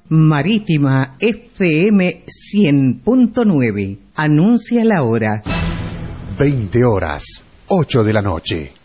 Marítima FM 100.9. Anuncia la hora. 20 horas, 8 de la noche.